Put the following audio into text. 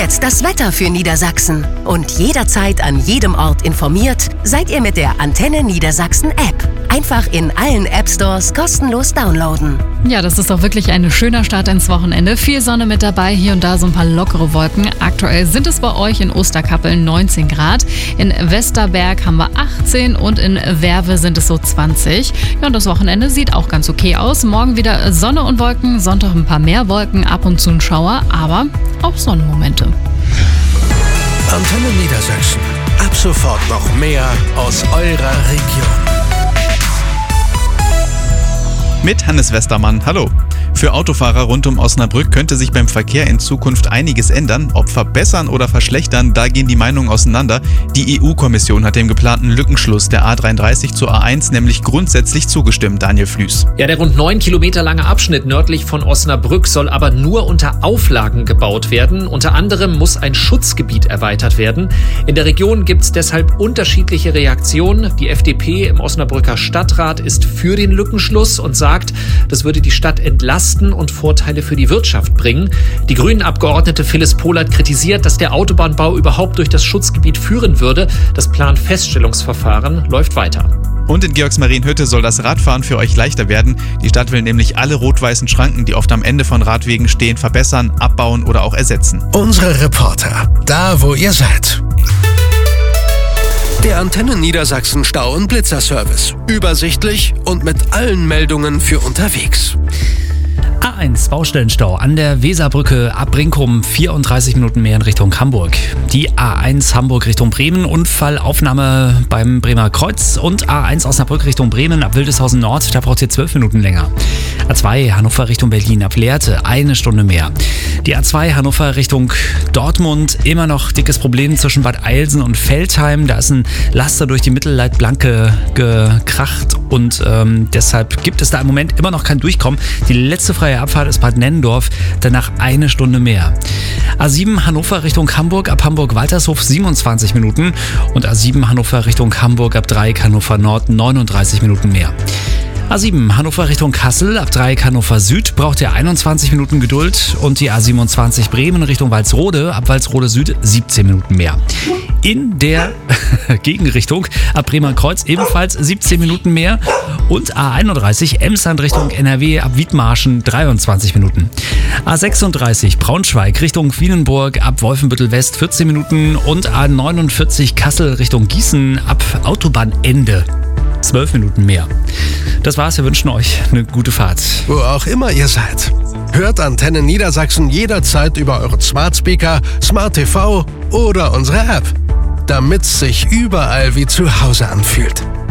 jetzt das Wetter für Niedersachsen. Und jederzeit an jedem Ort informiert seid ihr mit der Antenne Niedersachsen App. Einfach in allen App-Stores kostenlos downloaden. Ja, das ist doch wirklich ein schöner Start ins Wochenende. Viel Sonne mit dabei, hier und da so ein paar lockere Wolken. Aktuell sind es bei euch in Osterkappeln 19 Grad. In Westerberg haben wir 18 und in Werve sind es so 20. Ja, und das Wochenende sieht auch ganz okay aus. Morgen wieder Sonne und Wolken, Sonntag ein paar mehr Wolken, ab und zu ein Schauer, aber auch Sonnenmomente. Antenne Niedersachsen. Ab sofort noch mehr aus eurer Region. Mit Hannes Westermann, hallo. Für Autofahrer rund um Osnabrück könnte sich beim Verkehr in Zukunft einiges ändern. Ob verbessern oder verschlechtern, da gehen die Meinungen auseinander. Die EU-Kommission hat dem geplanten Lückenschluss der A33 zur A1 nämlich grundsätzlich zugestimmt, Daniel Flüß. Ja, der rund 9 Kilometer lange Abschnitt nördlich von Osnabrück soll aber nur unter Auflagen gebaut werden. Unter anderem muss ein Schutzgebiet erweitert werden. In der Region gibt es deshalb unterschiedliche Reaktionen. Die FDP im Osnabrücker Stadtrat ist für den Lückenschluss und sagt, das würde die Stadt entlasten und Vorteile für die Wirtschaft bringen. Die Grünen-Abgeordnete Phyllis Pohlert kritisiert, dass der Autobahnbau überhaupt durch das Schutzgebiet führen würde. Das Planfeststellungsverfahren läuft weiter. Und in Georgsmarienhütte soll das Radfahren für euch leichter werden. Die Stadt will nämlich alle rot-weißen Schranken, die oft am Ende von Radwegen stehen, verbessern, abbauen oder auch ersetzen. Unsere Reporter, da wo ihr seid. Der Antenne Niedersachsen Stau- und Blitzerservice. Übersichtlich und mit allen Meldungen für unterwegs. A1 Baustellenstau an der Weserbrücke ab Brinkum, 34 Minuten mehr in Richtung Hamburg. Die A1 Hamburg Richtung Bremen, Unfallaufnahme beim Bremer Kreuz und A1 Osnabrück Richtung Bremen ab Wildeshausen Nord, da braucht ihr 12 Minuten länger. A2 Hannover Richtung Berlin ab Lehrte, 1 Stunde mehr. Die A2 Hannover Richtung Dortmund, immer noch dickes Problem zwischen Bad Eilsen und Veltheim. Da ist ein Laster durch die Mittelleitplanke gekracht und deshalb gibt es da im Moment immer noch kein Durchkommen. Die letzte freie Abfahrt ist Bad Nennendorf, danach 1 Stunde mehr. A7 Hannover Richtung Hamburg ab Hamburg-Waltershof 27 Minuten und A7 Hannover Richtung Hamburg ab Dreieck Hannover Nord 39 Minuten mehr. A7 Hannover Richtung Kassel ab Dreieck Hannover Süd braucht ihr 21 Minuten Geduld und die A27 Bremen Richtung Walsrode ab Walsrode Süd 17 Minuten mehr. In der Gegenrichtung ab Bremer Kreuz ebenfalls 17 Minuten mehr und A31 Emsland Richtung NRW ab Wiedmarschen 23 Minuten. A36 Braunschweig Richtung Wienenburg ab Wolfenbüttel West 14 Minuten und A49 Kassel Richtung Gießen ab Autobahnende 12 Minuten mehr. Das war's, wir wünschen euch eine gute Fahrt. Wo auch immer ihr seid. Hört Antenne Niedersachsen jederzeit über euren Smart Speaker, Smart TV oder unsere App, damit's sich überall wie zu Hause anfühlt.